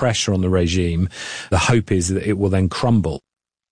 pressure on the regime. The hope is that it will then crumble.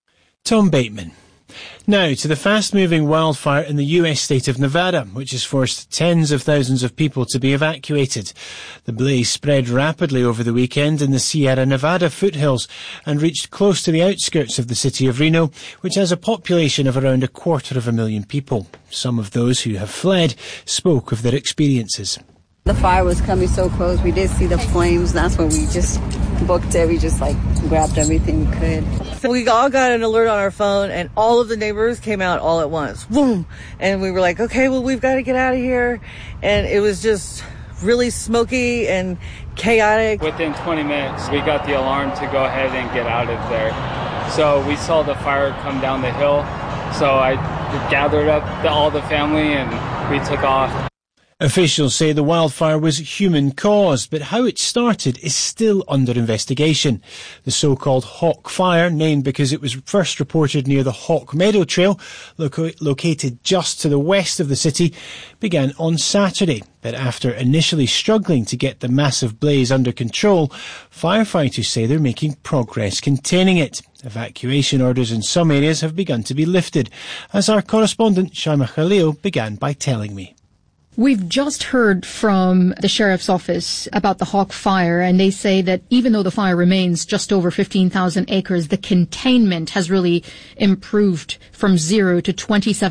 Tom Bateman. Now to the fast-moving wildfire in the US state of Nevada, which has forced tens of thousands of people to be evacuated. The blaze spread rapidly over the weekend in the Sierra Nevada foothills and reached close to the outskirts of the city of Reno, which has a population of around 250,000 people. Some of those who have fled spoke of their experiences. The fire was coming so close. We did see the flames. That's when we just booked it. We just grabbed everything we could. We all got an alert on our phone and all of the neighbors came out all at once. Boom! And we were like, okay, well, we've got to get out of here. And it was just really smoky and chaotic. Within 20 minutes, we got the alarm to go ahead and get out of there. So we saw the fire come down the hill. So I gathered up all the family and we took off. Officials say the wildfire was human-caused, but how it started is still under investigation. The so-called Hawk Fire, named because it was first reported near the Hawk Meadow Trail, located just to the west of the city, began on Saturday. But after initially struggling to get the massive blaze under control, firefighters say they're making progress containing it. Evacuation orders in some areas have begun to be lifted, as our correspondent Shaima Khalil began by telling me. We've just heard from the Sheriff's Office about the Hawk Fire, and they say that even though the fire remains just over 15,000 acres, the containment has really improved from 0 to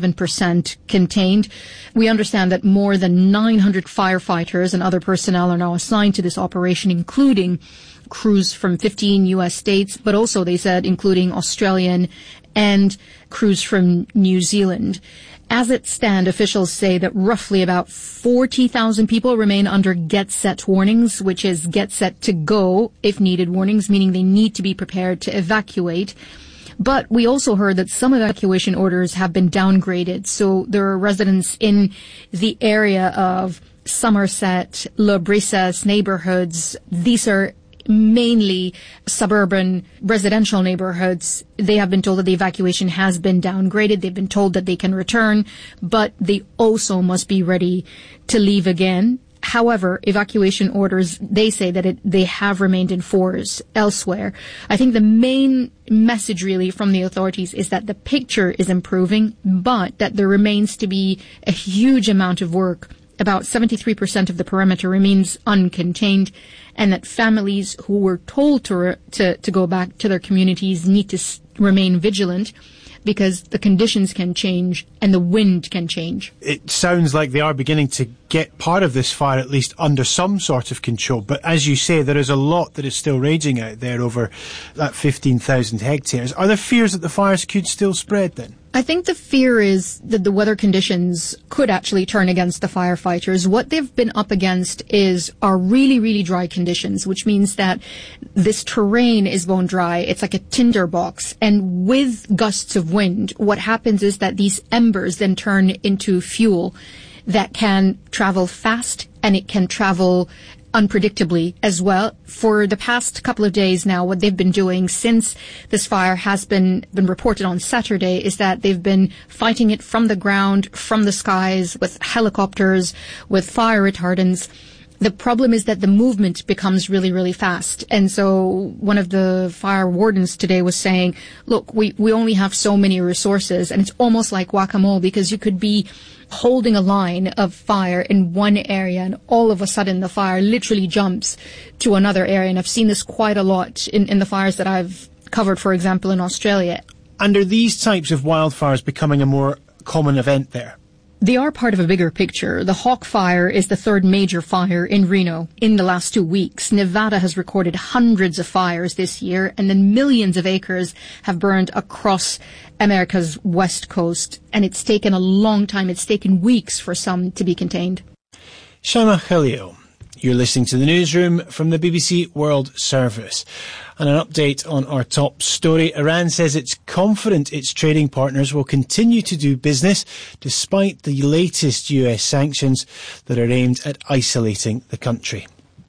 27% contained. We understand that more than 900 firefighters and other personnel are now assigned to this operation, including crews from 15 U.S. states, but also, they said, including Australian and crews from New Zealand. As it stands, officials say that roughly about 40,000 people remain under Get Set warnings, which is Get Set to Go if needed warnings, meaning they need to be prepared to evacuate. But we also heard that some evacuation orders have been downgraded. So there are residents in the area of Somerset, La Brisas neighborhoods. These are mainly suburban residential neighborhoods. They have been told that the evacuation has been downgraded. They've been told that they can return, but they also must be ready to leave again. However, evacuation orders, they say that they have remained in force elsewhere. I think the main message really from the authorities is that the picture is improving, but that there remains to be a huge amount of work. About 73% of the perimeter remains uncontained, and that families who were told to go back to their communities need to remain vigilant, because the conditions can change and the wind can change. It sounds like they are beginning to get part of this fire at least under some sort of control. But as you say, there is a lot that is still raging out there over that 15,000 hectares. Are there fears that the fires could still spread then? I think the fear is that the weather conditions could actually turn against the firefighters. What they've been up against are really, really dry conditions, which means that this terrain is bone dry. It's like a tinderbox. And with gusts of wind, what happens is that these embers then turn into fuel that can travel fast, and it can travel unpredictably as well. For the past couple of days now, what they've been doing since this fire has been reported on Saturday is that they've been fighting it from the ground, from the skies, with helicopters, with fire retardants. The problem is that the movement becomes really, really fast. And so one of the fire wardens today was saying, look, we only have so many resources, and it's almost like whack-a-mole, because you could be holding a line of fire in one area and all of a sudden the fire literally jumps to another area. And I've seen this quite a lot in the fires that I've covered, for example, in Australia. And are these types of wildfires becoming a more common event there? They are part of a bigger picture. The Hawk Fire is the third major fire in Reno in the last 2 weeks. Nevada has recorded hundreds of fires this year, and then millions of acres have burned across America's west coast. And it's taken a long time. It's taken weeks for some to be contained. Shaima Khalil, you're listening to the newsroom from the BBC World Service. And an update on our top story. Iran says it's confident its trading partners will continue to do business despite the latest US sanctions that are aimed at isolating the country.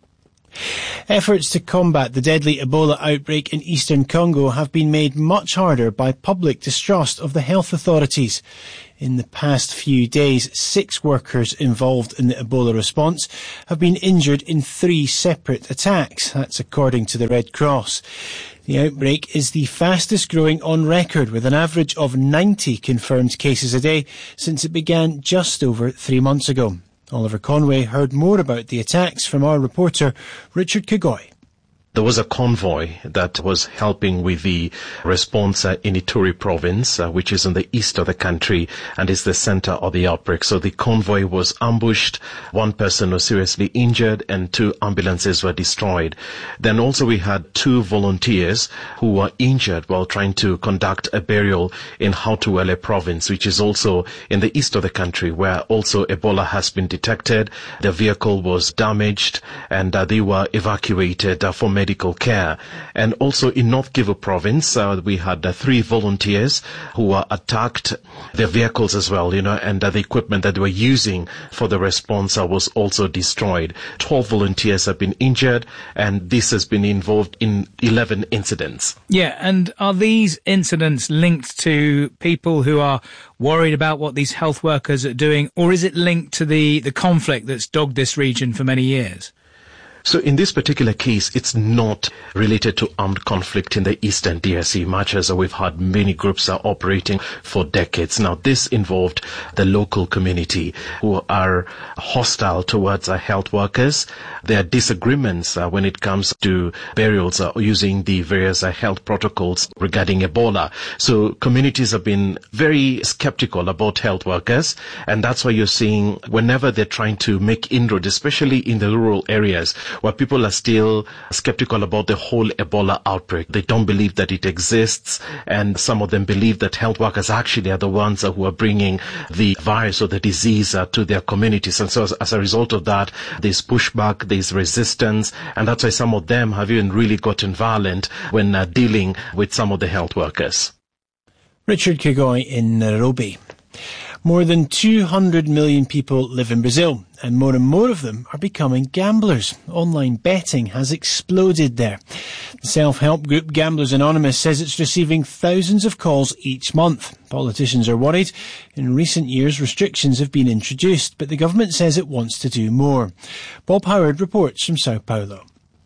Efforts to combat the deadly Ebola outbreak in eastern Congo have been made much harder by public distrust of the health authorities. In the past few days, 6 workers involved in the Ebola response have been injured in 3 separate attacks. That's according to the Red Cross. The outbreak is the fastest growing on record, with an average of 90 confirmed cases a day since it began just over 3 months ago. Oliver Conway heard more about the attacks from our reporter Richard Kagoi. There was a convoy that was helping with the response in Ituri province, which is in the east of the country and is the center of the outbreak. So the convoy was ambushed, 1 person was seriously injured and 2 ambulances were destroyed. Then also we had 2 volunteers who were injured while trying to conduct a burial in Hautuele province, which is also in the east of the country, where also Ebola has been detected. The vehicle was damaged and they were evacuated for medical care. And also in North Kivu province, we had 3 volunteers who were attacked, their vehicles as well, and the equipment that they were using for the response was also destroyed. 12 volunteers have been injured, and this has been involved in 11 incidents. Yeah, and are these incidents linked to people who are worried about what these health workers are doing, or is it linked to the conflict that's dogged this region for many years? So in this particular case, it's not related to armed conflict in the eastern DRC, much as we've had many groups are operating for decades. Now, this involved the local community who are hostile towards health workers. There are disagreements when it comes to burials using the various health protocols regarding Ebola. So communities have been very skeptical about health workers, and that's why you're seeing whenever they're trying to make inroads, especially in the rural areas, where people are still skeptical about the whole Ebola outbreak. They don't believe that it exists, and some of them believe that health workers actually are the ones who are bringing the virus or the disease to their communities. And so as a result of that, there's pushback, there's resistance, and that's why some of them have even really gotten violent when dealing with some of the health workers. Richard Kagoi in Nairobi. More than 200 million people live in Brazil, and more of them are becoming gamblers. Online betting has exploded there. The self-help group Gamblers Anonymous says it's receiving thousands of calls each month. Politicians are worried. In recent years, restrictions have been introduced, but the government says it wants to do more. Bob Howard reports from Sao Paulo.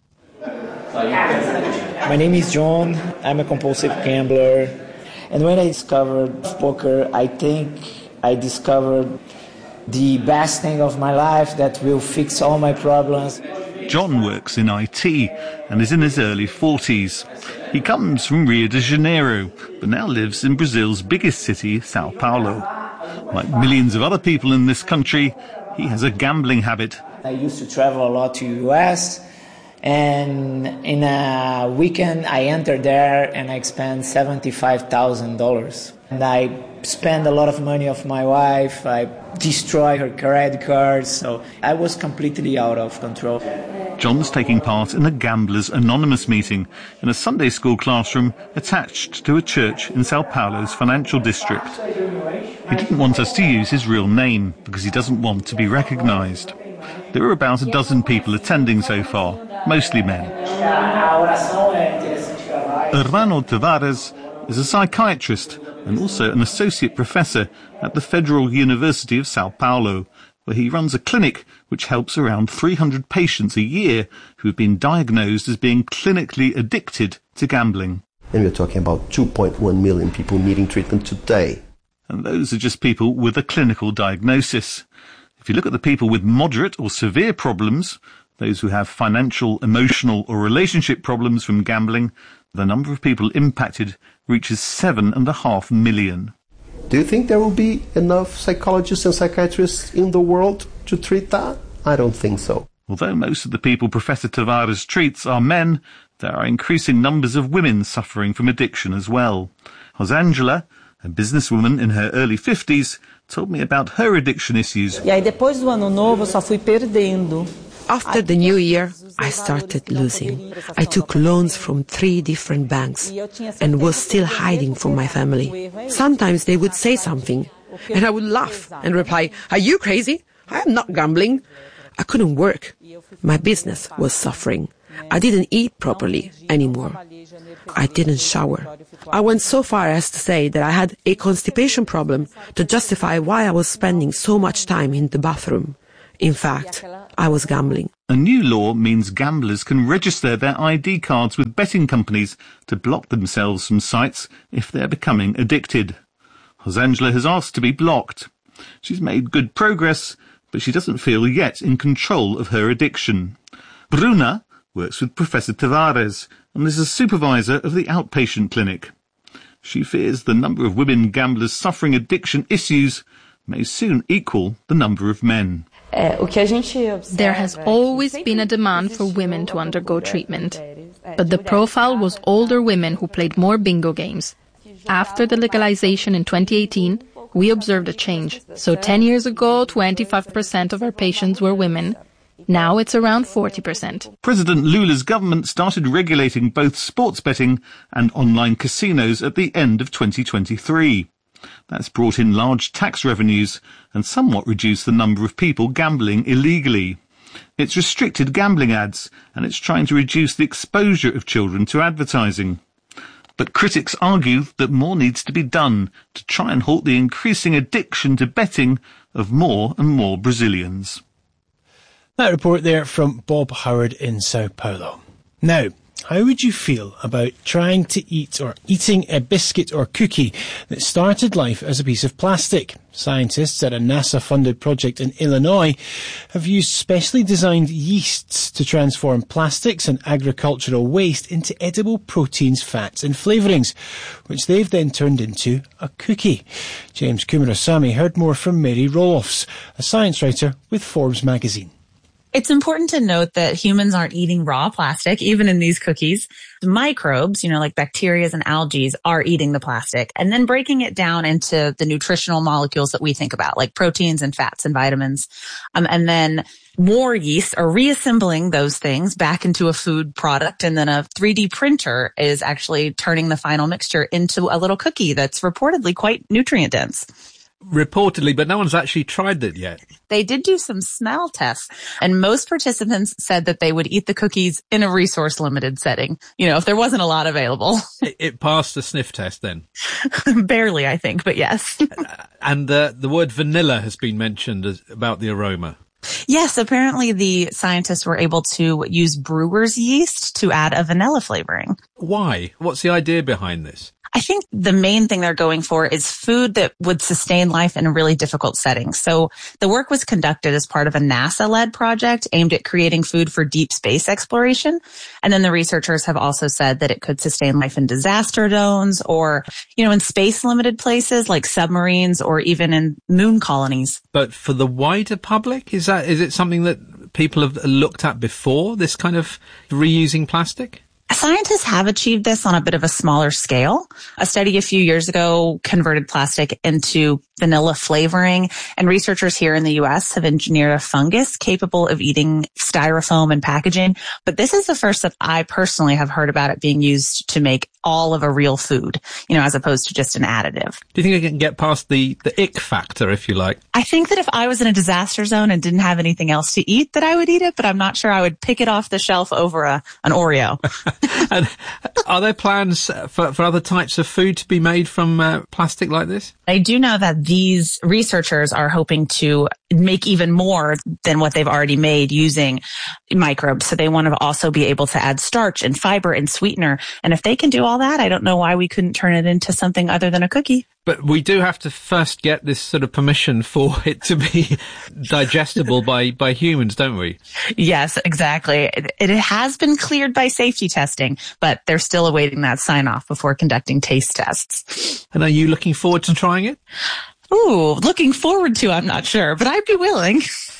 My name is John. I'm a compulsive gambler. And when I discovered poker, I think I discovered the best thing of my life that will fix all my problems. John works in IT and is in his early 40s. He comes from Rio de Janeiro, but now lives in Brazil's biggest city, Sao Paulo. Like millions of other people in this country, he has a gambling habit. I used to travel a lot to the US, and in a weekend I entered there and I spent $75,000. And I spent a lot of money of my wife. I destroyed her credit cards, so I was completely out of control. John's taking part in a Gamblers Anonymous meeting in a Sunday school classroom attached to a church in Sao Paulo's financial district. He didn't want us to use his real name because he doesn't want to be recognised. There are about a dozen people attending so far, mostly men. Hermano Tavares is a psychiatrist and also an associate professor at the Federal University of Sao Paulo, where he runs a clinic which helps around 300 patients a year who have been diagnosed as being clinically addicted to gambling. And we're talking about 2.1 million people needing treatment today. And those are just people with a clinical diagnosis. If you look at the people with moderate or severe problems, those who have financial, emotional or relationship problems from gambling, the number of people impacted reaches 7.5 million. Do you think there will be enough psychologists and psychiatrists in the world to treat that? I don't think so. Although most of the people Professor Tavares treats are men, there are increasing numbers of women suffering from addiction as well. Rosangela, a businesswoman in her early 50s, told me about her addiction issues. After the new year, I started losing. I took loans from 3 different banks and was still hiding from my family. Sometimes they would say something and I would laugh and reply, "Are you crazy? I am not gambling." I couldn't work. My business was suffering. I didn't eat properly anymore. I didn't shower. I went so far as to say that I had a constipation problem to justify why I was spending so much time in the bathroom. In fact, I was gambling. A new law means gamblers can register their ID cards with betting companies to block themselves from sites if they're becoming addicted. Josangela has asked to be blocked. She's made good progress, but she doesn't feel yet in control of her addiction. Bruna works with Professor Tavares and is a supervisor of the outpatient clinic. She fears the number of women gamblers suffering addiction issues may soon equal the number of men. There has always been a demand for women to undergo treatment, but the profile was older women who played more bingo games. After the legalization in 2018, we observed a change. So 10 years ago, 25% of our patients were women. Now it's around 40%. President Lula's government started regulating both sports betting and online casinos at the end of 2023. That's brought in large tax revenues and somewhat reduced the number of people gambling illegally. It's restricted gambling ads, and it's trying to reduce the exposure of children to advertising. But critics argue that more needs to be done to try and halt the increasing addiction to betting of more and more Brazilians. That report there from Bob Howard in Sao Paulo. Now, how would you feel about trying to eat or eating a biscuit or cookie that started life as a piece of plastic? Scientists at a NASA-funded project in Illinois have used specially designed yeasts to transform plastics and agricultural waste into edible proteins, fats and flavourings, which they've then turned into a cookie. James Kumarasamy heard more from Mary Roloffs, a science writer with Forbes magazine. It's important to note that humans aren't eating raw plastic, even in these cookies. The microbes, like bacteria and algae, are eating the plastic and then breaking it down into the nutritional molecules that we think about, like proteins and fats and vitamins. And then more yeasts are reassembling those things back into a food product. And then a 3D printer is actually turning the final mixture into a little cookie that's reportedly quite nutrient dense. Reportedly, but no one's actually tried that yet. They did do some smell tests, and most participants said that they would eat the cookies in a resource-limited setting, if there wasn't a lot available. It passed the sniff test then? Barely, I think, but yes. And the word vanilla has been mentioned about the aroma. Yes, apparently the scientists were able to use brewer's yeast to add a vanilla flavoring. Why? What's the idea behind this? I think the main thing they're going for is food that would sustain life in a really difficult setting. So the work was conducted as part of a NASA-led project aimed at creating food for deep space exploration. And then the researchers have also said that it could sustain life in disaster zones or, in space-limited places like submarines or even in moon colonies. But for the wider public, is it something that people have looked at before, this kind of reusing plastic? Scientists have achieved this on a bit of a smaller scale. A study a few years ago converted plastic into vanilla flavoring, and researchers here in the U.S. have engineered a fungus capable of eating styrofoam and packaging. But this is the first that I personally have heard about it being used to make all of a real food, as opposed to just an additive. Do you think it can get past the ick factor, if you like? I think that if I was in a disaster zone and didn't have anything else to eat, that I would eat it, but I'm not sure I would pick it off the shelf over an Oreo. And are there plans for other types of food to be made from plastic like this? I do know that these researchers are hoping to make even more than what they've already made using microbes. So they want to also be able to add starch and fiber and sweetener. And if they can do all that, I don't know why we couldn't turn it into something other than a cookie. But we do have to first get this sort of permission for it to be digestible by humans, don't we? Yes, exactly. It has been cleared by safety testing, but they're still awaiting that sign-off before conducting taste tests. And are you looking forward to trying it? Ooh, looking forward to, I'm not sure, but I'd be willing.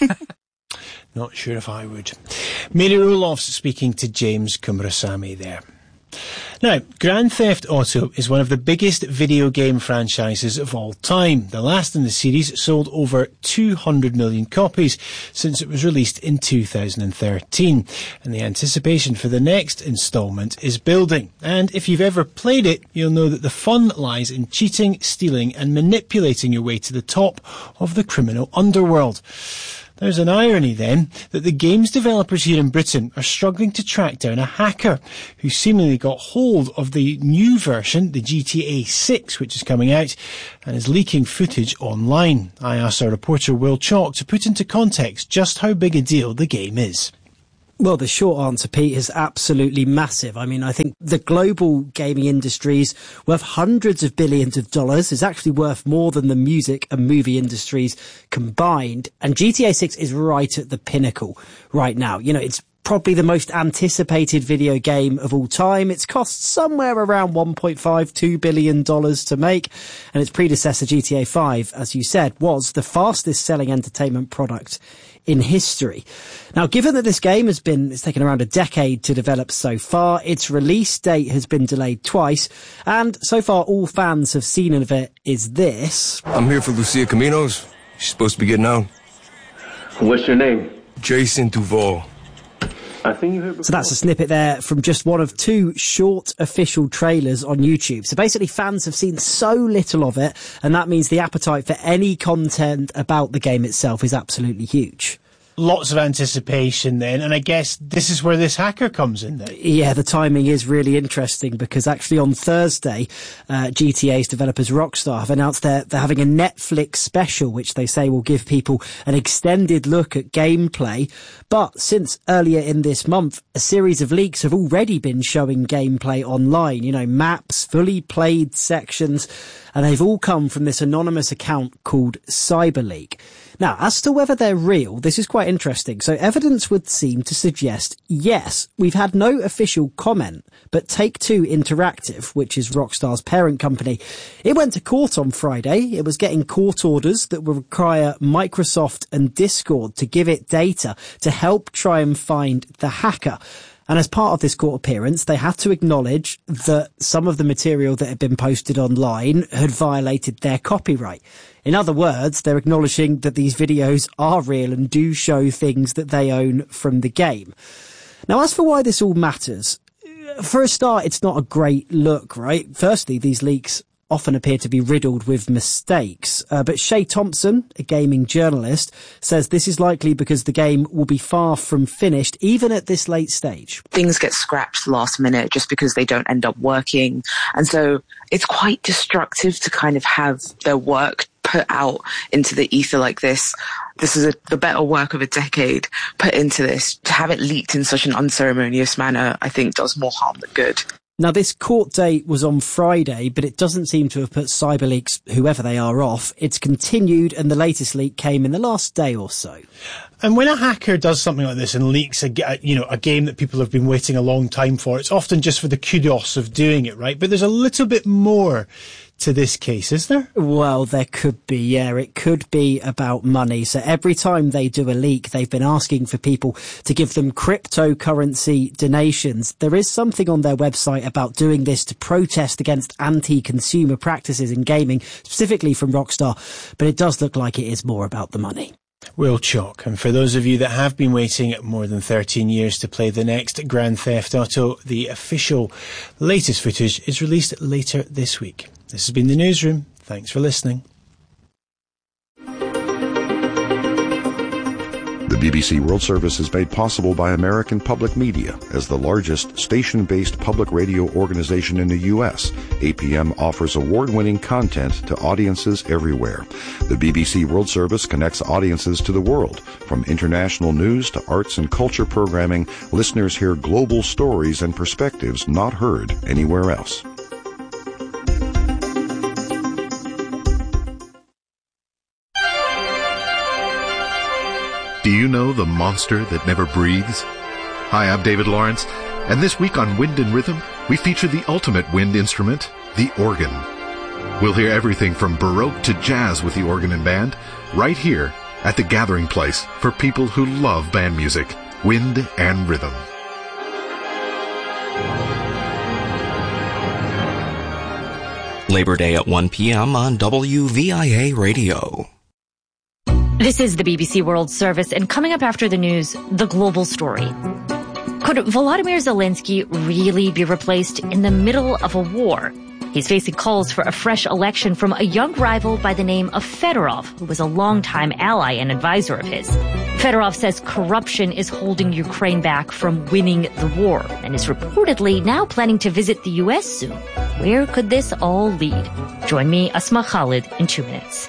Not sure if I would. Mary Roloffs speaking to James Kumarasamy there. Now, Grand Theft Auto is one of the biggest video game franchises of all time. The last in the series sold over 200 million copies since it was released in 2013. And the anticipation for the next installment is building. And if you've ever played it, you'll know that the fun lies in cheating, stealing and manipulating your way to the top of the criminal underworld. There's an irony then that the games developers here in Britain are struggling to track down a hacker who seemingly got hold of the new version, the GTA 6, which is coming out, and is leaking footage online. I asked our reporter Will Chalk to put into context just how big a deal the game is. Well, the short answer, Pete, is absolutely massive. I mean, I think the global gaming industry is worth hundreds of billions of dollars. It's actually worth more than the music and movie industries combined. And GTA 6 is right at the pinnacle right now. You know, it's probably the most anticipated video game of all time. It's cost somewhere around $1.52 billion to make. And its predecessor, GTA 5, as you said, was the fastest selling entertainment product in history. Now, given that this game it's taken around a decade to develop so far, its release date has been delayed twice, and so far all fans have seen of it is this. I'm here for Lucia Caminos. She's supposed to be getting out. What's your name? Jason Duval. So that's a snippet there from just one of two short official trailers on YouTube. So basically fans have seen so little of it, and that means the appetite for any content about the game itself is absolutely huge. Lots of anticipation then, and I guess this is where this hacker comes in then. Yeah, the timing is really interesting because actually on Thursday, GTA's developers Rockstar have announced they're having a Netflix special, which they say will give people an extended look at gameplay. But since earlier in this month, a series of leaks have already been showing gameplay online, you know, maps, fully played sections, and they've all come from this anonymous account called CyberLeak. Now, as to whether they're real, this is quite interesting. So evidence would seem to suggest, yes, we've had no official comment, but Take-Two Interactive, which is Rockstar's parent company, it went to court on Friday. It was getting court orders that would require Microsoft and Discord to give it data to help try and find the hacker. And as part of this court appearance, they had to acknowledge that some of the material that had been posted online had violated their copyright. In other words, they're acknowledging that these videos are real and do show things that they own from the game. Now, as for why this all matters, for a start, it's not a great look, right? Firstly, these leaks often appear to be riddled with mistakes. But Shay Thompson, a gaming journalist, says this is likely because the game will be far from finished, even at this late stage. Things get scrapped last minute just because they don't end up working. And so it's quite destructive to kind of have their work put out into the ether like this. This is the better work of a decade put into this. To have it leaked in such an unceremonious manner, I think does more harm than good. Now, this court date was on Friday, but it doesn't seem to have put CyberLeaks, whoever they are, off. It's continued, and the latest leak came in the last day or so. And when a hacker does something like this and leaks a game that people have been waiting a long time for, it's often just for the kudos of doing it, right? But there's a little bit more to this case, is there? Well, there could be, yeah. It could be about money. So every time they do a leak, they've been asking for people to give them cryptocurrency donations. There is something on their website about doing this to protest against anti-consumer practices in gaming, specifically from Rockstar, but it does look like it is more about the money. Will Chalk. And for those of you that have been waiting more than 13 years to play the next Grand Theft Auto, the official latest footage is released later this week. This has been The Newsroom. Thanks for listening. The BBC World Service is made possible by American Public Media. As the largest station-based public radio organization in the U.S., APM offers award-winning content to audiences everywhere. The BBC World Service connects audiences to the world. From international news to arts and culture programming, listeners hear global stories and perspectives not heard anywhere else. Do you know the monster that never breathes? Hi, I'm David Lawrence, and this week on Wind and Rhythm, we feature the ultimate wind instrument, the organ. We'll hear everything from Baroque to jazz with the organ and band, right here at the gathering place for people who love band music, Wind and Rhythm. Labor Day at 1 p.m. on WVIA Radio. This is the BBC World Service, and coming up after the news, the global story. Could Volodymyr Zelensky really be replaced in the middle of a war? He's facing calls for a fresh election from a young rival by the name of Fedorov, who was a longtime ally and advisor of his. Fedorov says corruption is holding Ukraine back from winning the war and is reportedly now planning to visit the U.S. soon. Where could this all lead? Join me, Asma Khalid, in 2 minutes.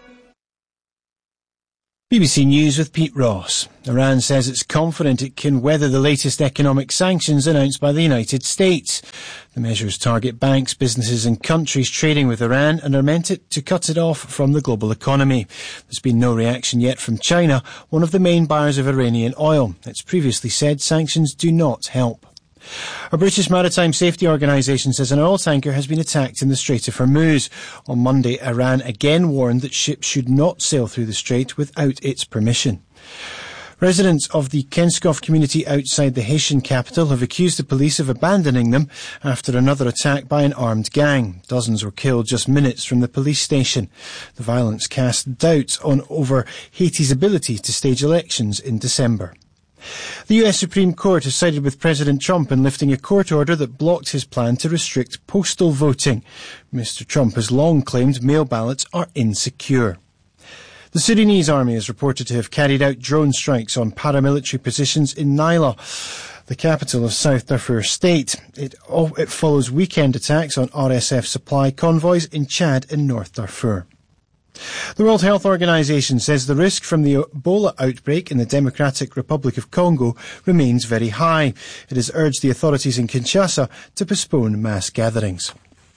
BBC News with Pete Ross. Iran says it's confident it can weather the latest economic sanctions announced by the United States. The measures target banks, businesses and countries trading with Iran and are meant to cut it off from the global economy. There's been no reaction yet from China, one of the main buyers of Iranian oil. It's previously said sanctions do not help. A British maritime safety organisation says an oil tanker has been attacked in the Strait of Hormuz. On Monday, Iran again warned that ships should not sail through the strait without its permission. Residents of the Kenskov community outside the Haitian capital have accused the police of abandoning them after another attack by an armed gang. Dozens were killed just minutes from the police station. The violence cast doubts over Haiti's ability to stage elections in December. The US Supreme Court has sided with President Trump in lifting a court order that blocked his plan to restrict postal voting. Mr. Trump has long claimed mail ballots are insecure. The Sudanese army is reported to have carried out drone strikes on paramilitary positions in Naila, the capital of South Darfur State. It follows weekend attacks on RSF supply convoys in Chad and North Darfur. The World Health Organization says the risk from the Ebola outbreak in the Democratic Republic of Congo remains very high. It has urged the authorities in Kinshasa to postpone mass gatherings.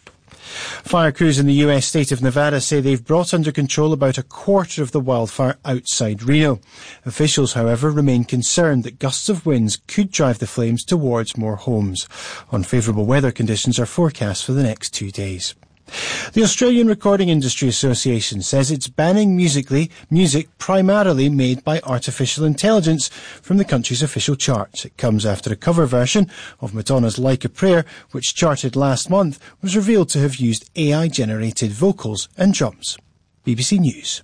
Fire crews in the US state of Nevada say they've brought under control about a quarter of the wildfire outside Reno. Officials, however, remain concerned that gusts of winds could drive the flames towards more homes. Unfavourable weather conditions are forecast for the next 2 days. The Australian Recording Industry Association says it's banning music primarily made by artificial intelligence from the country's official charts. It comes after a cover version of Madonna's Like a Prayer, which charted last month, was revealed to have used AI-generated vocals and drums. BBC News.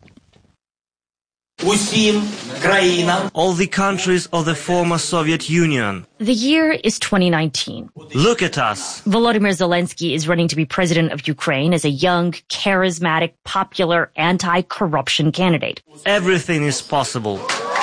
All the countries of the former Soviet Union. The year is 2019. Look at us. Volodymyr Zelensky is running to be president of Ukraine as a young, charismatic, popular, anti-corruption candidate. Everything is possible.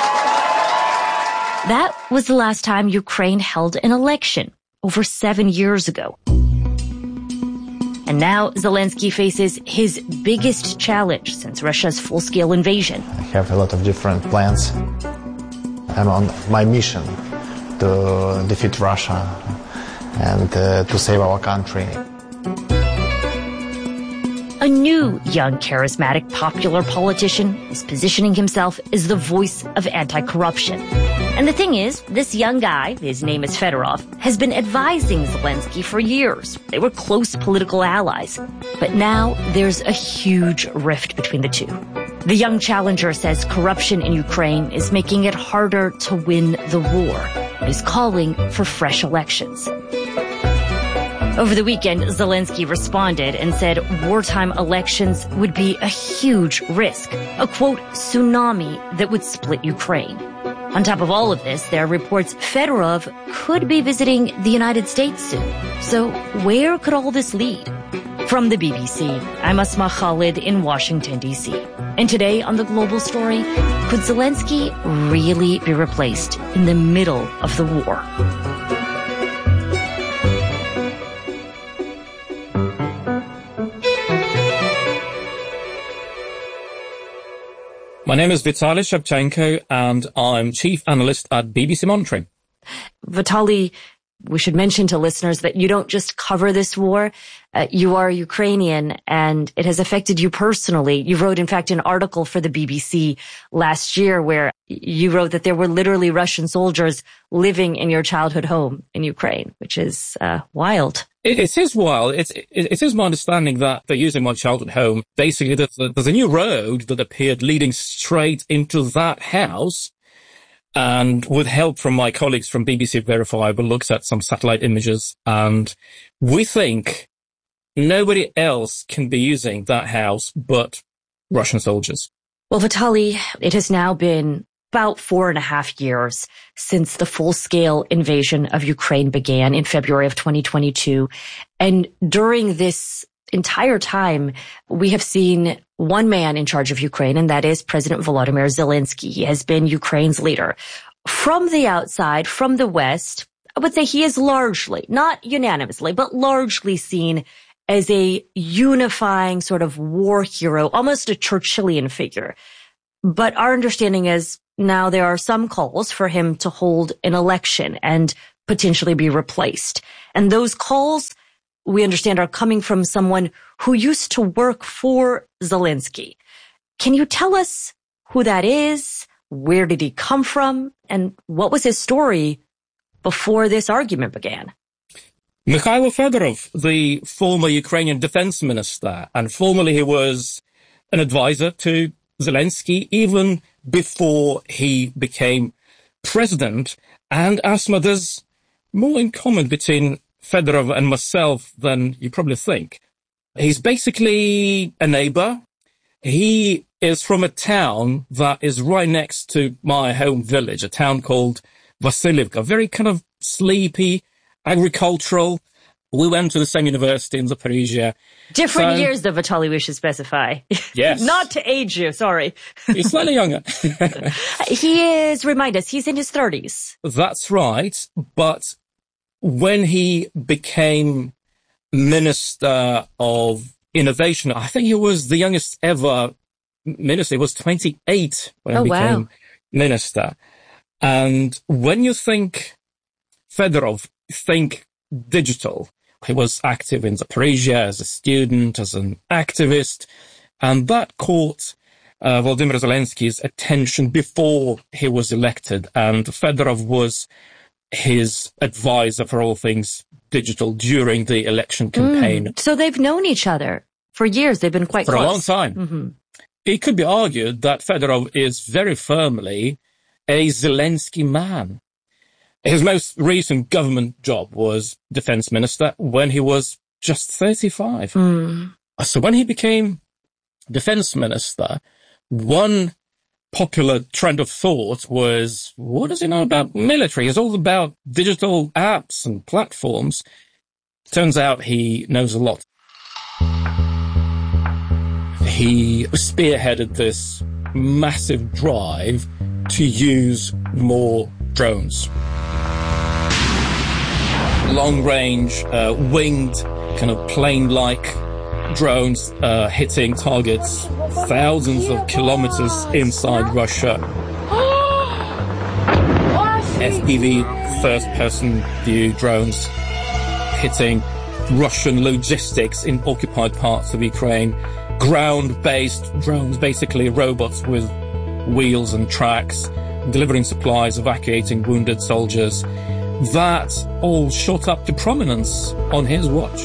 That was the last time Ukraine held an election, over 7 years ago. And now Zelensky faces his biggest challenge since Russia's full-scale invasion. I have a lot of different plans. I'm on my mission to defeat Russia and to save our country. A new, young, charismatic, popular politician is positioning himself as the voice of anti-corruption. And the thing is, this young guy, his name is Fedorov, has been advising Zelensky for years. They were close political allies. But now there's a huge rift between the two. The young challenger says corruption in Ukraine is making it harder to win the war and is calling for fresh elections. Over the weekend, Zelensky responded and said wartime elections would be a huge risk, a, quote, tsunami that would split Ukraine. On top of all of this, there are reports Fedorov could be visiting the United States soon. So where could all this lead? From the BBC, I'm Asma Khalid in Washington, D.C. And today on The Global Story, could Zelensky really be replaced in the middle of the war? My name is Vitaly Shevchenko, and I'm Chief Analyst at BBC Monitoring. Vitaly, we should mention to listeners that you don't just cover this war. You are Ukrainian, and it has affected you personally. You wrote, in fact, an article for the BBC last year where you wrote that there were literally Russian soldiers living in your childhood home in Ukraine, which is wild. It is wild. It is my understanding that they're using my childhood home. Basically, there's a new road that appeared leading straight into that house. And with help from my colleagues from BBC Verifiable, looked at some satellite images, and we think nobody else can be using that house but Russian soldiers. Well, Vitaly, it has now been about 4.5 years since the full-scale invasion of Ukraine began in February of 2022. And during this entire time, we have seen one man in charge of Ukraine, and that is President Volodymyr Zelensky. He has been Ukraine's leader. From the outside, from the West, I would say he is largely, not unanimously, but largely seen as a unifying sort of war hero, almost a Churchillian figure. But our understanding is now there are some calls for him to hold an election and potentially be replaced. And those calls, we understand, are coming from someone who used to work for Zelensky. Can you tell us who that is? Where did he come from? And what was his story before this argument began? Mikhailo Fedorov, the former Ukrainian defense minister, and formerly he was an advisor to Zelensky even before he became president. And Asma, there's more in common between Fedorov and myself than you probably think. He's basically a neighbor. He is from a town that is right next to my home village, a town called Vasilivka, very kind of sleepy, agricultural. We went to the same university in Zaporizhia. Different years, though, Vitaly, we should specify. Yes. Not to age you, sorry. He's slightly younger. He is, remind us, he's in his 30s. That's right. But when he became Minister of Innovation, I think he was the youngest ever minister. He was 28 when he became minister. And when you think Fedorov, think digital. He was active in Zaporizhia as a student, as an activist, and that caught Volodymyr Zelensky's attention before he was elected, and Fedorov was his advisor for all things digital during the election campaign. So they've known each other for years. They've been quite close. For a long time. Mm-hmm. It could be argued that Fedorov is very firmly a Zelensky man. His most recent government job was defense minister when he was just 35. So when he became defense minister, one popular trend of thought was, what does he know about military? It's all about digital apps and platforms. Turns out he knows a lot. He spearheaded this massive drive to use more drones. Long-range, winged, kind of plane-like drones hitting targets thousands of kilometers inside Russia. FPV, first-person view drones hitting Russian logistics in occupied parts of Ukraine. Ground-based drones, basically robots with wheels and tracks, delivering supplies, evacuating wounded soldiers. That all shot up to prominence on his watch.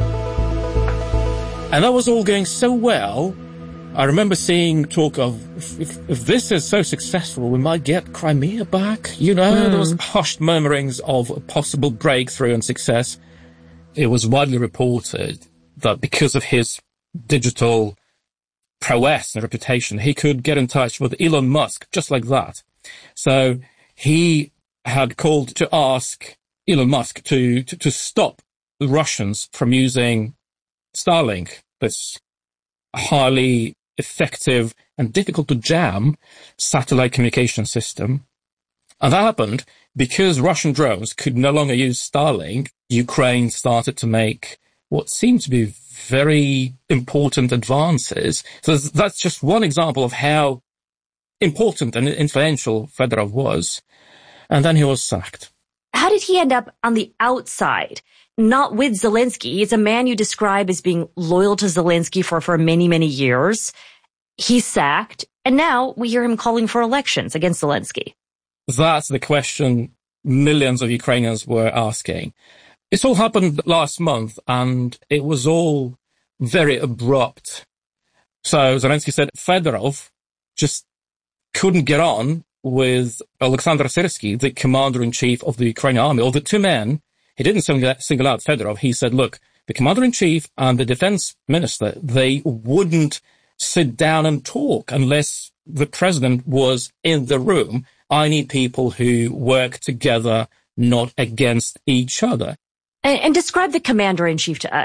And that was all going so well. I remember seeing talk of, if this is so successful, we might get Crimea back. You know, there was hushed murmurings of a possible breakthrough and success. It was widely reported that because of his digital prowess and reputation, he could get in touch with Elon Musk just like that. So he had called to ask Elon Musk to stop the Russians from using Starlink, this highly effective and difficult to jam satellite communication system. And that happened because Russian drones could no longer use Starlink. Ukraine started to make what seemed to be very important advances. So that's just one example of how important and influential Fedorov was. And then he was sacked. How did he end up on the outside, not with Zelensky? He's a man you describe as being loyal to Zelensky for many, many years. He's sacked, and now we hear him calling for elections against Zelensky. That's the question millions of Ukrainians were asking. This all happened last month, and it was all very abrupt. So Zelensky said Fedorov just couldn't get on with Alexander Syrsky, the commander-in-chief of the Ukrainian army, or the two men. He didn't single out Fedorov. He said, look, the commander-in-chief and the defense minister, they wouldn't sit down and talk unless the president was in the room. I need people who work together, not against each other. And describe the commander-in-chief to us.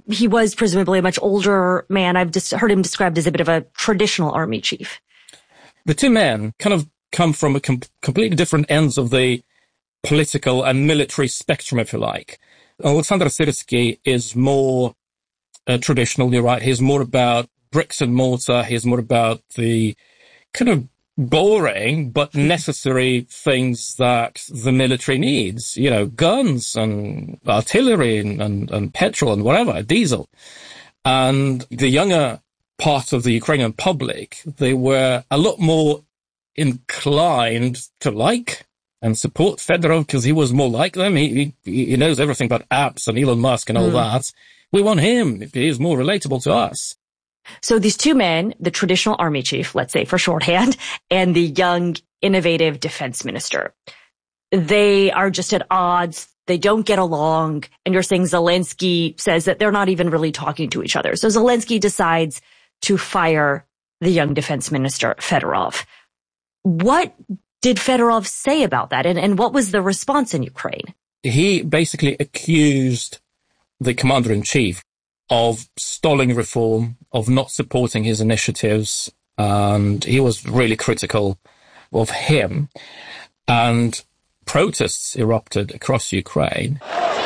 he was presumably a much older man. I've just heard him described as a bit of a traditional army chief. The two men kind of come from a completely different ends of the political and military spectrum, if you like. Alexander Syrsky is more traditional, you're right. He's more about bricks and mortar. He's more about the kind of boring but necessary things that the military needs. You know, guns and artillery and petrol and whatever, diesel. And the younger part of the Ukrainian public, they were a lot more inclined to like and support Fedorov because he was more like them. He knows everything about apps and Elon Musk and all that. We want him. He's more relatable to us. So these two men, the traditional army chief, let's say for shorthand, and the young, innovative defense minister, they are just at odds. They don't get along. And you're saying Zelensky says that they're not even really talking to each other. So Zelensky decides to fire the young defense minister, Fedorov. What did Fedorov say about that? And what was the response in Ukraine? He basically accused the commander-in-chief of stalling reform, of not supporting his initiatives, and he was really critical of him. And protests erupted across Ukraine.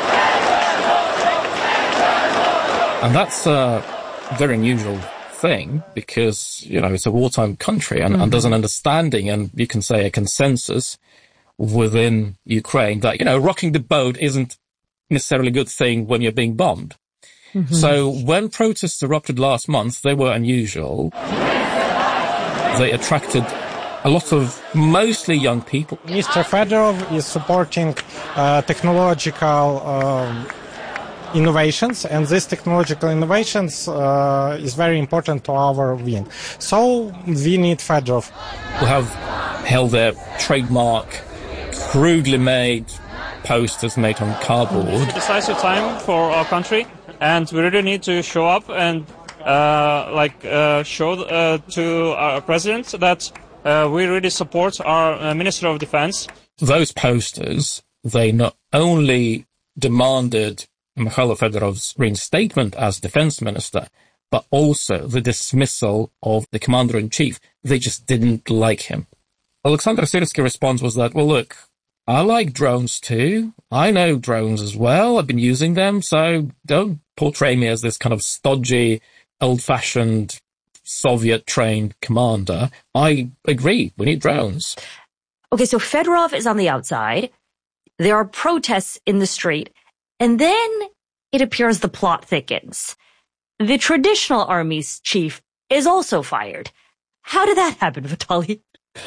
And that's a very unusual thing because, you know, it's a wartime country and there's an understanding and you can say a consensus within Ukraine that, you know, rocking the boat isn't necessarily a good thing when you're being bombed. So when protests erupted last month, they were unusual. They attracted a lot of mostly young people. Mr. Fedorov is supporting technological innovations, and these technological innovations is very important to our win. So we need Fedorov. Who have held their trademark, crudely made posters made on cardboard. It's a decisive time for our country, and we really need to show up and show to our president that we really support our Minister of Defense. Those posters, they not only demanded Mikhailo Fedorov's reinstatement as defense minister, but also the dismissal of the commander-in-chief. They just didn't like him. Alexander Syrsky's response was that, well, look, I like drones too. I know drones as well. I've been using them, so don't portray me as this kind of stodgy, old-fashioned, Soviet-trained commander. I agree. We need drones. Okay, so Fedorov is on the outside. There are protests in the street. And then it appears the plot thickens. The traditional army's chief is also fired. How did that happen, Vitaly?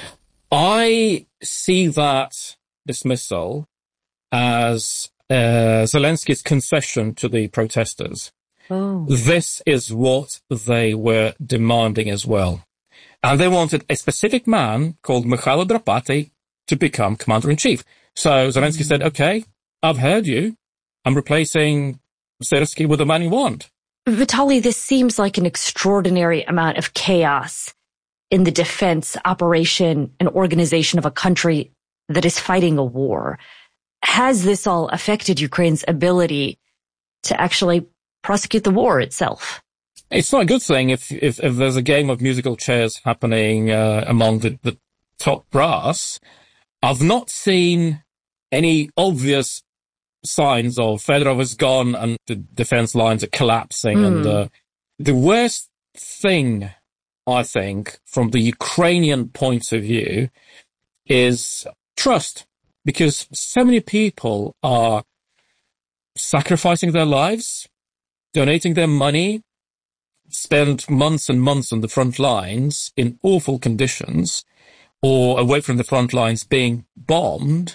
I see that dismissal as Zelensky's concession to the protesters. Oh. This is what they were demanding as well. And they wanted a specific man called Mikhailo Drapati to become commander-in-chief. So Zelensky said, okay, I've heard you. I'm replacing Syrsky with the man you want. Vitaly, this seems like an extraordinary amount of chaos in the defense operation and organization of a country that is fighting a war. Has this all affected Ukraine's ability to actually prosecute the war itself? It's not a good thing if there's a game of musical chairs happening among the top brass. I've not seen any obvious signs of Fedorov is gone and the defense lines are collapsing. And the worst thing, I think, from the Ukrainian point of view is trust, because so many people are sacrificing their lives, donating their money, spend months and months on the front lines in awful conditions or away from the front lines being bombed.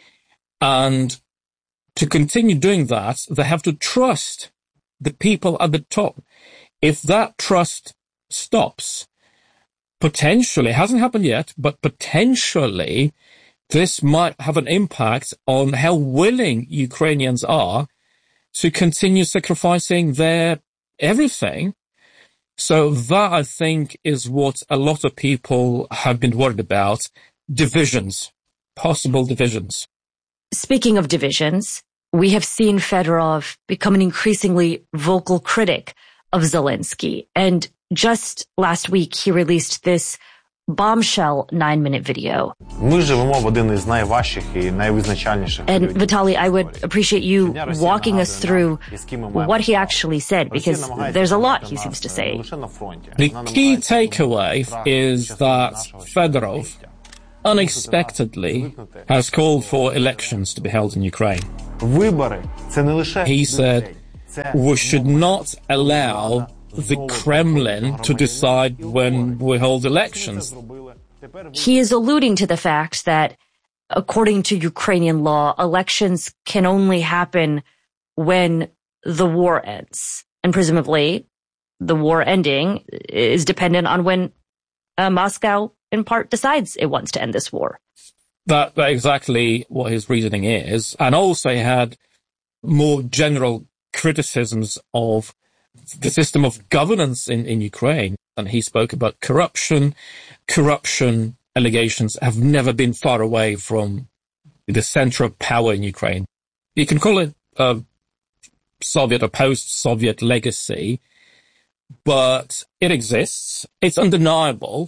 And to continue doing that, they have to trust the people at the top. If that trust stops, potentially, it hasn't happened yet, but potentially this might have an impact on how willing Ukrainians are to continue sacrificing their everything. So that, I think, is what a lot of people have been worried about. Divisions, possible divisions. Speaking of divisions, we have seen Fedorov become an increasingly vocal critic of Zelensky. And just last week, he released this bombshell 9-minute video. And Vitaly, I would appreciate you walking us through what he actually said, because there's a lot he seems to say. The key takeaway is that Fedorov unexpectedly has called for elections to be held in Ukraine. He said, we should not allow the Kremlin to decide when we hold elections. He is alluding to the fact that, according to Ukrainian law, elections can only happen when the war ends. And presumably, the war ending is dependent on when Moscow, in part, decides it wants to end this war. That's exactly what his reasoning is. And also he had more general criticisms of the system of governance in Ukraine. And he spoke about corruption. Corruption allegations have never been far away from the center of power in Ukraine. You can call it a Soviet or post-Soviet legacy, but it exists. It's undeniable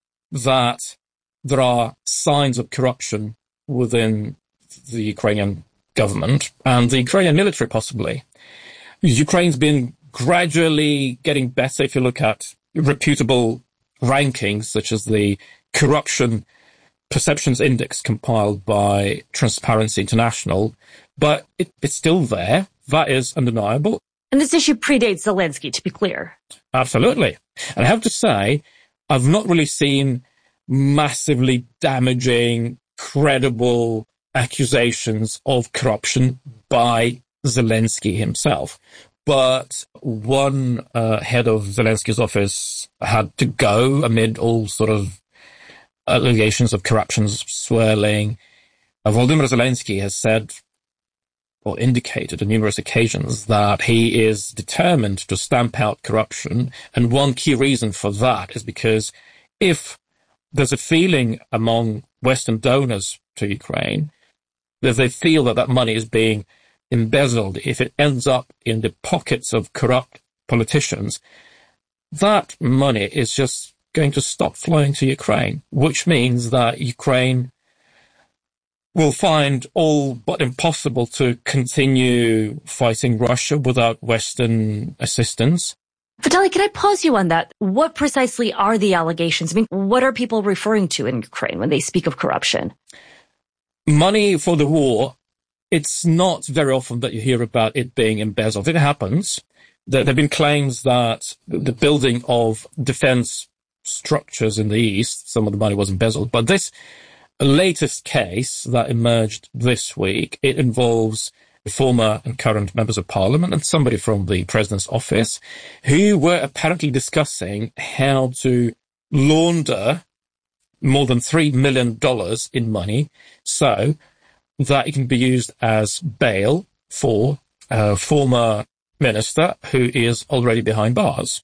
that there are signs of corruption within the Ukrainian government and the Ukrainian military, possibly. Ukraine's been gradually getting better if you look at reputable rankings, such as the Corruption Perceptions Index compiled by Transparency International, but it's still there. That is undeniable. And this issue predates Zelensky, to be clear. Absolutely. And I have to say, I've not really seen massively damaging, credible accusations of corruption by Zelensky himself. But one head of Zelensky's office had to go amid all sort of allegations of corruption swirling. Volodymyr Zelensky has said, or indicated on numerous occasions, that he is determined to stamp out corruption. And one key reason for that is because if there's a feeling among Western donors to Ukraine that they feel that money is being embezzled, if it ends up in the pockets of corrupt politicians, that money is just going to stop flowing to Ukraine, which means that Ukraine will find all but impossible to continue fighting Russia without Western assistance. Vitaly, can I pause you on that? What precisely are the allegations? I mean, what are people referring to in Ukraine when they speak of corruption? Money for the war. It's not very often that you hear about it being embezzled. It happens. There have been claims that the building of defense structures in the East, some of the money was embezzled. But this latest case that emerged this week, it involves former and current members of parliament and somebody from the president's office who were apparently discussing how to launder more than $3 million in money so that it can be used as bail for a former minister who is already behind bars.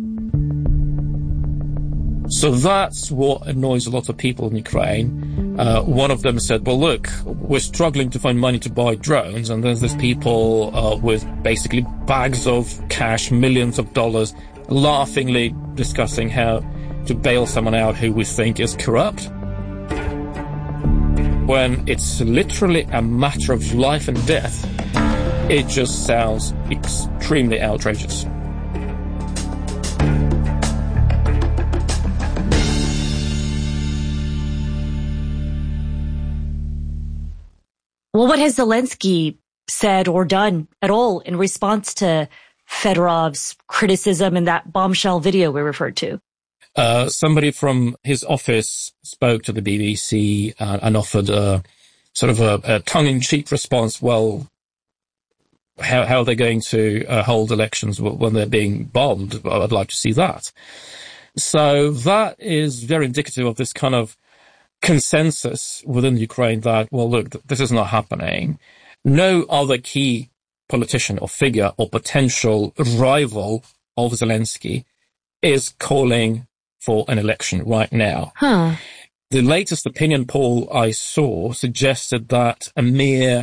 So that's what annoys a lot of people in Ukraine. One of them said, well, look, we're struggling to find money to buy drones, and there's people with basically bags of cash, millions of dollars, laughingly discussing how to bail someone out who we think is corrupt, when it's literally a matter of life and death. It just sounds extremely outrageous. Well, what has Zelensky said or done at all in response to Fedorov's criticism in that bombshell video we referred to? Somebody from his office spoke to the BBC and offered a tongue-in-cheek response. Well, how are they going to hold elections when they're being bombed? I'd like to see that. So that is very indicative of this kind of consensus within Ukraine that, well, look, this is not happening. No other key politician or figure or potential rival of Zelensky is calling for an election right now. The latest opinion poll I saw suggested that a mere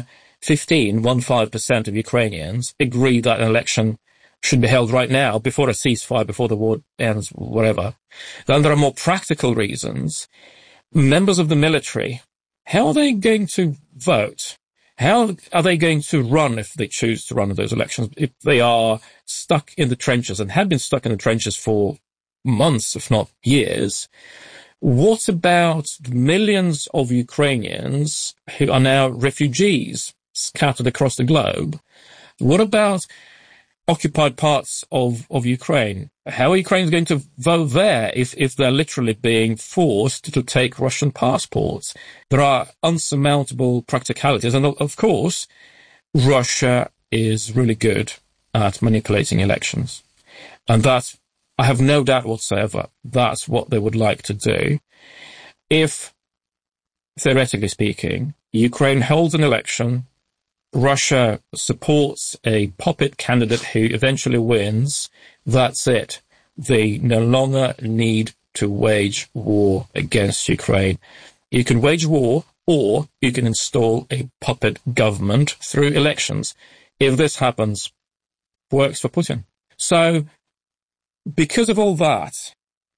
15% of Ukrainians agree that an election should be held right now, before a ceasefire, before the war ends, whatever. Then there are more practical reasons. Members of the military, how are they going to vote? How are they going to run if they choose to run in those elections, if they are stuck in the trenches and have been stuck in the trenches for months, if not years? What about millions of Ukrainians who are now refugees scattered across the globe? What about occupied parts of Ukraine? How are Ukrainians going to vote there if they're literally being forced to take Russian passports? There are unsurmountable practicalities. And of course, Russia is really good at manipulating elections. And that, I have no doubt whatsoever, that's what they would like to do. If, theoretically speaking, Ukraine holds an election, Russia supports a puppet candidate who eventually wins, that's it. They no longer need to wage war against Ukraine. You can wage war, or you can install a puppet government through elections. If this happens, works for Putin. So, because of all that,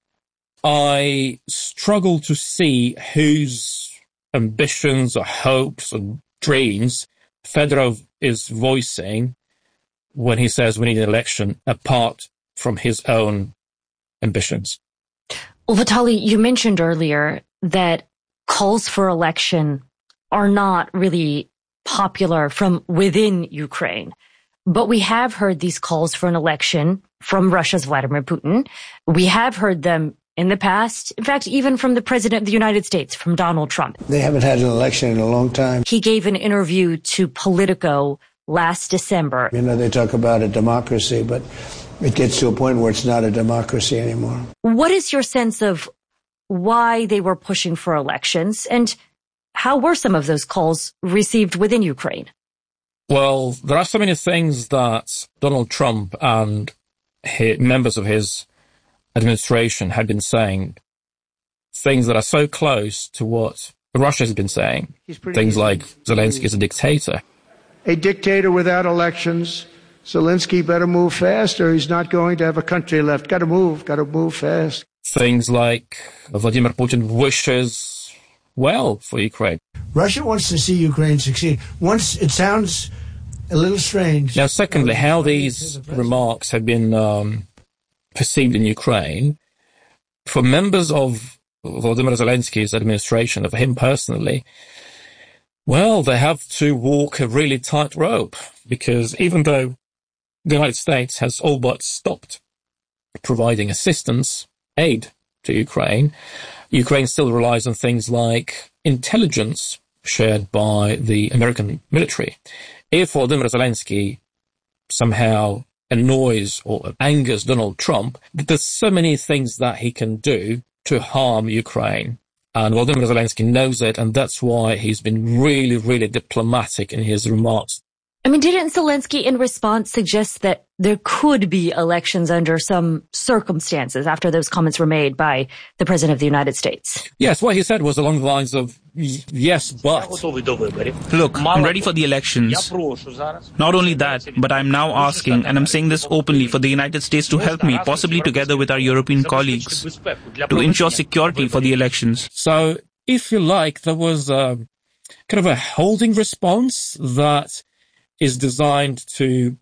I struggle to see whose ambitions or hopes or dreams Fedorov is voicing when he says we need an election apart from his own ambitions. Well, Vitaly, you mentioned earlier that calls for election are not really popular from within Ukraine. But we have heard these calls for an election from Russia's Vladimir Putin. We have heard them in the past, in fact, even from the President of the United States, from Donald Trump. They haven't had an election in a long time. He gave an interview to Politico last December. You know, they talk about a democracy, but it gets to a point where it's not a democracy anymore. What is your sense of why they were pushing for elections, and how were some of those calls received within Ukraine? Well, there are so many things that Donald Trump and members of his administration had been saying, things that are so close to what Russia has been saying, things like Zelensky is a dictator. A dictator without elections. Zelensky better move fast or he's not going to have a country left. Got to move fast. Things like Vladimir Putin wishes well for Ukraine. Russia wants to see Ukraine succeed. Once it sounds a little strange. Now, secondly, how these remarks have been perceived in Ukraine, for members of Volodymyr Zelensky's administration, of him personally, well, they have to walk a really tight rope, because even though the United States has all but stopped providing assistance, aid to Ukraine, Ukraine still relies on things like intelligence shared by the American military. If Volodymyr Zelensky somehow annoys or angers Donald Trump, there's so many things that he can do to harm Ukraine. And Volodymyr Zelensky knows it, and that's why he's been really, really diplomatic in his remarks. I mean, didn't Zelensky in response suggest that there could be elections under some circumstances after those comments were made by the President of the United States? Yes, what he said was along the lines of, yes, but... Look, I'm ready for the elections. Not only that, but I'm now asking, and I'm saying this openly, for the United States to help me, possibly together with our European colleagues, to ensure security for the elections. So, if you like, there was kind of a holding response that is designed to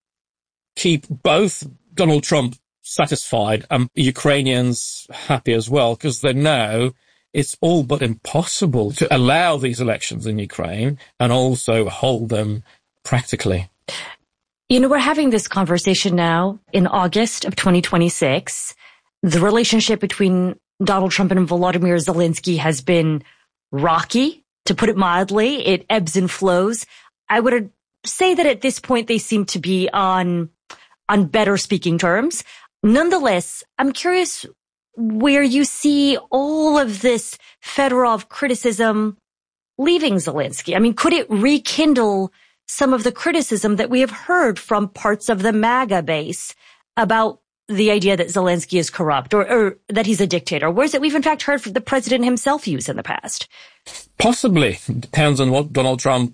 keep both Donald Trump satisfied and Ukrainians happy as well, because they know it's all but impossible to allow these elections in Ukraine and also hold them practically. You know, we're having this conversation now in August of 2026. The relationship between Donald Trump and Volodymyr Zelensky has been rocky, to put it mildly. It ebbs and flows. I would say that at this point they seem to be on better speaking terms. Nonetheless, I'm curious where you see all of this Fedorov criticism leaving Zelensky. I mean, could it rekindle some of the criticism that we have heard from parts of the MAGA base about the idea that Zelensky is corrupt or that he's a dictator? Words that we've in fact heard from the president himself use in the past. Possibly. It depends on what Donald Trump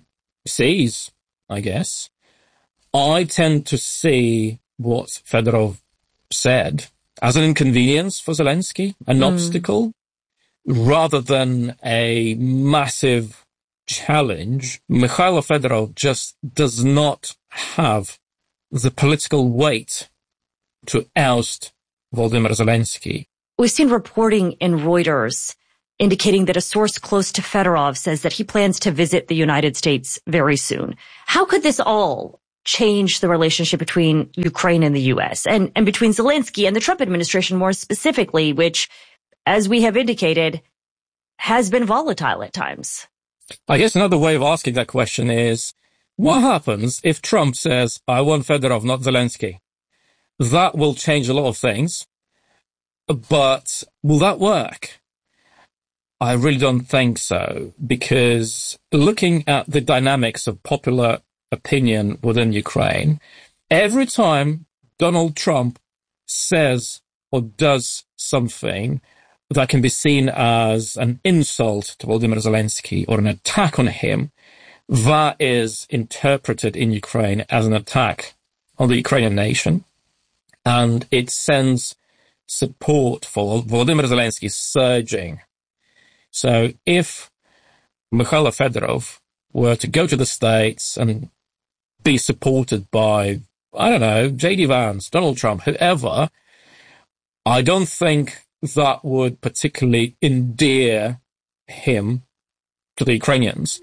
sees, I guess. I tend to see what Fedorov said as an inconvenience for Zelensky, an obstacle, rather than a massive challenge. Mikhailo Fedorov just does not have the political weight to oust Volodymyr Zelensky. We've seen reporting in Reuters indicating that a source close to Fedorov says that he plans to visit the United States very soon. How could this all change the relationship between Ukraine and the U.S. and between Zelensky and the Trump administration more specifically, which, as we have indicated, has been volatile at times? I guess another way of asking that question is, what happens if Trump says, I want Fedorov, not Zelensky? That will change a lot of things, but will that work? I really don't think so, because looking at the dynamics of popular opinion within Ukraine, every time Donald Trump says or does something that can be seen as an insult to Volodymyr Zelensky or an attack on him, that is interpreted in Ukraine as an attack on the Ukrainian nation, and it sends support for Volodymyr Zelensky surging. So if Mikhailo Fedorov were to go to the States and be supported by, I don't know, J.D. Vance, Donald Trump, whoever, I don't think that would particularly endear him to the Ukrainians.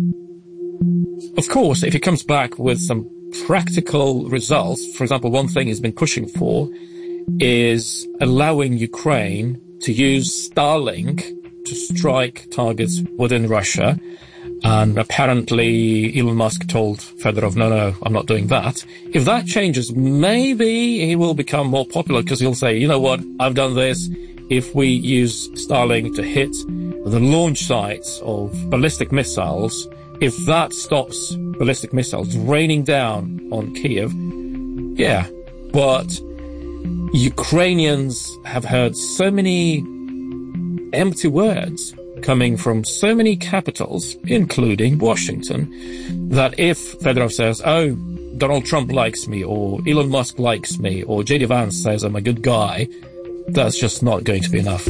Of course, if he comes back with some practical results, for example, one thing he's been pushing for is allowing Ukraine to use Starlink to strike targets within Russia. And apparently Elon Musk told Fedorov, no, I'm not doing that. If that changes, maybe he will become more popular because he'll say, you know what, I've done this. If we use Starlink to hit the launch sites of ballistic missiles, if that stops ballistic missiles raining down on Kiev, yeah. But Ukrainians have heard so many empty words coming from so many capitals, including Washington, that if Fedorov says, oh, Donald Trump likes me, or Elon Musk likes me, or J.D. Vance says I'm a good guy, that's just not going to be enough.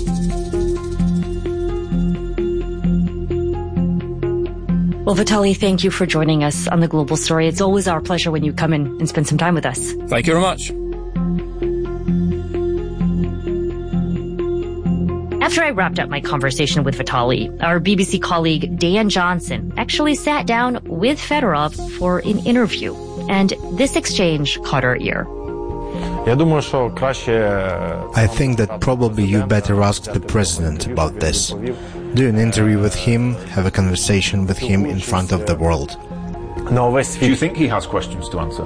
Well, Vitaly, thank you for joining us on The Global Story. It's always our pleasure when you come in and spend some time with us. Thank you very much. After I wrapped up my conversation with Vitaly, our BBC colleague Dan Johnson actually sat down with Fedorov for an interview, and this exchange caught our ear. I think that probably you better ask the president about this. Do an interview with him, have a conversation with him in front of the world. Do you think he has questions to answer?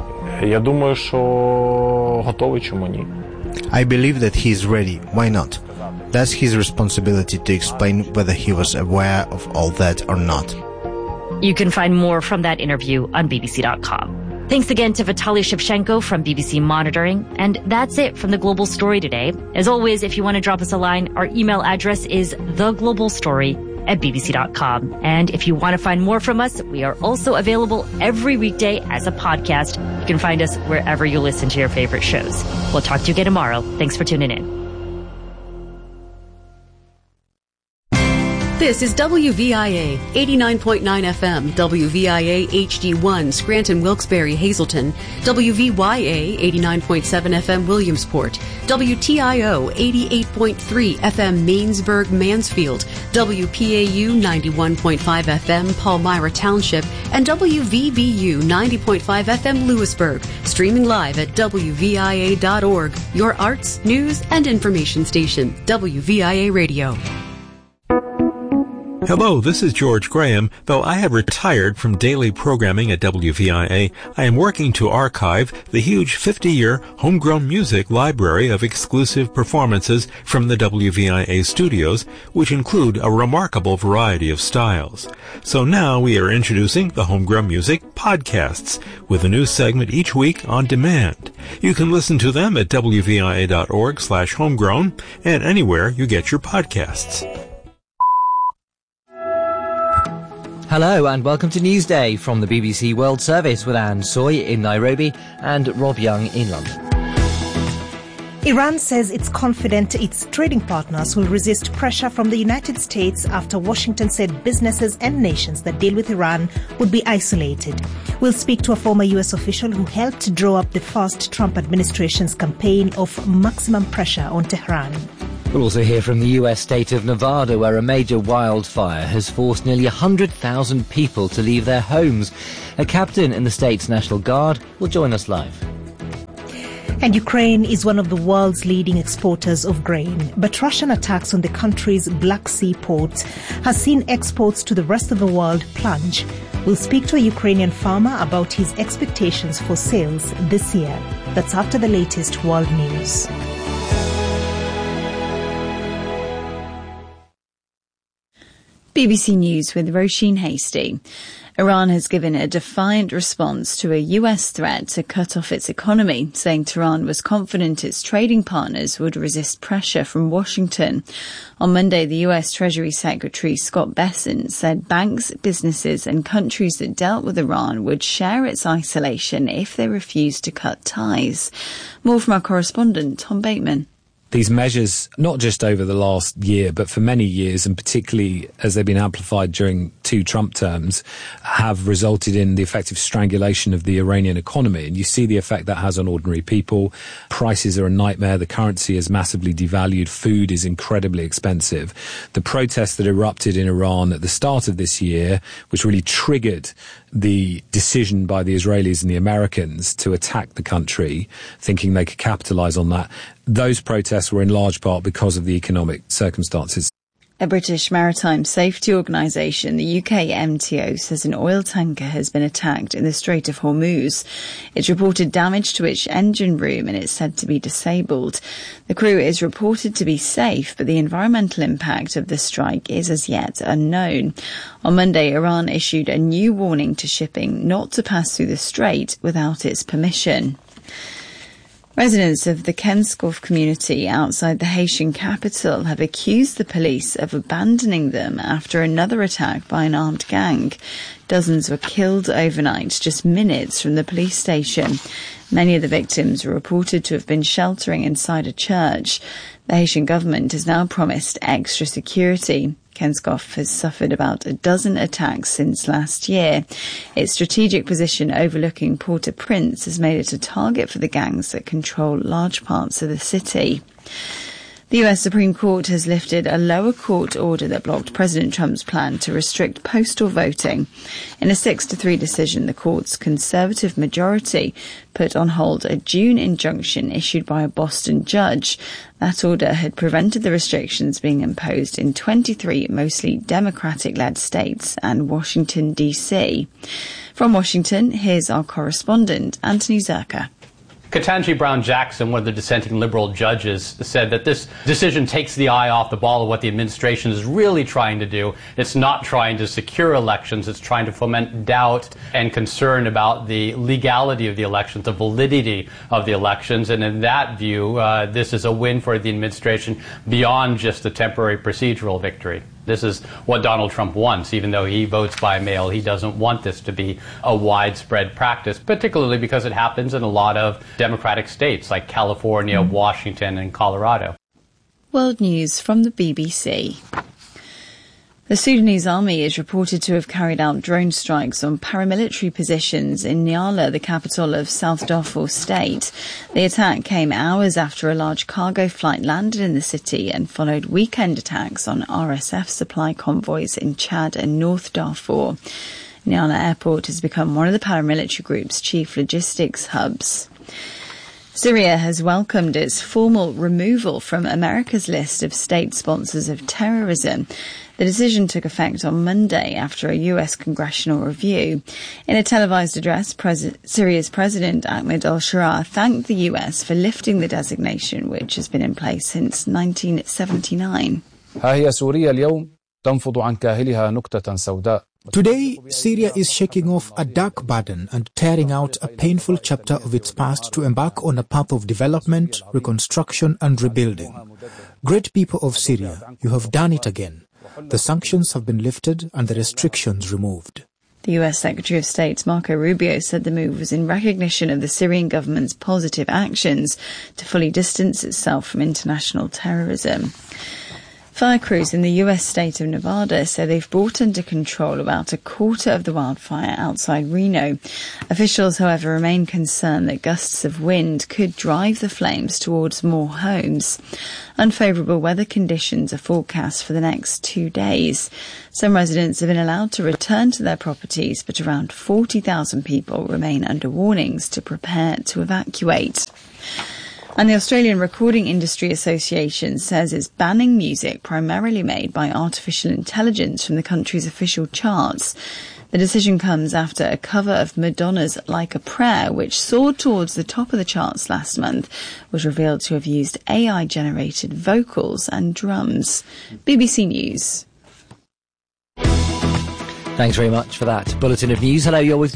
I believe that he is ready. Why not? That's his responsibility to explain whether he was aware of all that or not. You can find more from that interview on bbc.com. Thanks again to Vitaly Shevchenko from BBC Monitoring. And that's it from The Global Story today. As always, if you want to drop us a line, our email address is theglobalstory@bbc.com. And if you want to find more from us, we are also available every weekday as a podcast. You can find us wherever you listen to your favorite shows. We'll talk to you again tomorrow. Thanks for tuning in. This is WVIA 89.9 FM, WVIA HD1, Scranton, Wilkes-Barre, Hazleton, WVYA 89.7 FM, Williamsport, WTIO 88.3 FM, Mainsburg, Mansfield, WPAU 91.5 FM, Palmyra Township, and WVBU 90.5 FM, Lewisburg, streaming live at WVIA.org, your arts, news, and information station, WVIA Radio. Hello, this is George Graham. Though I have retired from daily programming at WVIA, I am working to archive the huge 50-year homegrown music library of exclusive performances from the WVIA studios, which include a remarkable variety of styles. So now we are introducing the Homegrown Music Podcasts, with a new segment each week on demand. You can listen to them at WVIA.org/homegrown and anywhere you get your podcasts. Hello and welcome to Newsday from the BBC World Service with Anne Soy in Nairobi and Rob Young in London. Iran says it's confident its trading partners will resist pressure from the United States after Washington said businesses and nations that deal with Iran would be isolated. We'll speak to a former U.S. official who helped draw up the first Trump administration's campaign of maximum pressure on Tehran. We'll also hear from the US state of Nevada, where a major wildfire has forced nearly 100,000 people to leave their homes. A captain in the state's National Guard will join us live. And Ukraine is one of the world's leading exporters of grain. But Russian attacks on the country's Black Sea ports has seen exports to the rest of the world plunge. We'll speak to a Ukrainian farmer about his expectations for sales this year. That's after the latest world news. BBC News with Roisin Hasty. Iran has given a defiant response to a US threat to cut off its economy, saying Tehran was confident its trading partners would resist pressure from Washington. On Monday, the US Treasury Secretary Scott Bessent said banks, businesses and countries that dealt with Iran would share its isolation if they refused to cut ties. More from our correspondent, Tom Bateman. These measures, not just over the last year, but for many years, and particularly as they've been amplified during 2 Trump terms, have resulted in the effective strangulation of the Iranian economy. And you see the effect that has on ordinary people. Prices are a nightmare. The currency is massively devalued. Food is incredibly expensive. The protests that erupted in Iran at the start of this year, which really triggered the decision by the Israelis and the Americans to attack the country, thinking they could capitalize on that, those protests were in large part because of the economic circumstances. A British maritime safety organisation, the UK MTO, says an oil tanker has been attacked in the Strait of Hormuz. It's reported damage to its engine room and it's said to be disabled. The crew is reported to be safe, but the environmental impact of the strike is as yet unknown. On Monday, Iran issued a new warning to shipping not to pass through the strait without its permission. Residents of the Kenskoff community outside the Haitian capital have accused the police of abandoning them after another attack by an armed gang. Dozens were killed overnight, just minutes from the police station. Many of the victims were reported to have been sheltering inside a church. The Haitian government has now promised extra security. Kenskoff has suffered about a dozen attacks since last year. Its strategic position overlooking Port-au-Prince has made it a target for the gangs that control large parts of the city. The US Supreme Court has lifted a lower court order that blocked President Trump's plan to restrict postal voting. In a 6-3 decision, the court's conservative majority put on hold a June injunction issued by a Boston judge. That order had prevented the restrictions being imposed in 23 mostly Democratic-led states and Washington, D.C. From Washington, here's our correspondent, Anthony Zerka. Ketanji Brown Jackson, one of the dissenting liberal judges, said that this decision takes the eye off the ball of what the administration is really trying to do. It's not trying to secure elections. It's trying to foment doubt and concern about the legality of the elections, the validity of the elections. And in that view, this is a win for the administration beyond just a temporary procedural victory. This is what Donald Trump wants. Even though he votes by mail, he doesn't want this to be a widespread practice, particularly because it happens in a lot of Democratic states like California, Washington, and Colorado. World News from the BBC. The Sudanese army is reported to have carried out drone strikes on paramilitary positions in Nyala, the capital of South Darfur state. The attack came hours after a large cargo flight landed in the city and followed weekend attacks on RSF supply convoys in Chad and North Darfur. Nyala Airport has become one of the paramilitary group's chief logistics hubs. Syria has welcomed its formal removal from America's list of state sponsors of terrorism. The decision took effect on Monday after a US congressional review. In a televised address, Syria's President Ahmed al-Sharaa thanked the US for lifting the designation, which has been in place since 1979. Today, Syria is shaking off a dark burden and tearing out a painful chapter of its past to embark on a path of development, reconstruction and rebuilding. Great people of Syria, you have done it again. The sanctions have been lifted and the restrictions removed. The US Secretary of State Marco Rubio said the move was in recognition of the Syrian government's positive actions to fully distance itself from international terrorism. Fire crews in the US state of Nevada say they've brought under control about a quarter of the wildfire outside Reno. Officials, however, remain concerned that gusts of wind could drive the flames towards more homes. Unfavourable weather conditions are forecast for the next 2 days. Some residents have been allowed to return to their properties, but around 40,000 people remain under warnings to prepare to evacuate. And the Australian Recording Industry Association says it's banning music primarily made by artificial intelligence from the country's official charts. The decision comes after a cover of Madonna's Like a Prayer, which soared towards the top of the charts last month, was revealed to have used AI-generated vocals and drums. BBC News. Thanks very much for that bulletin of news. Hello, you're with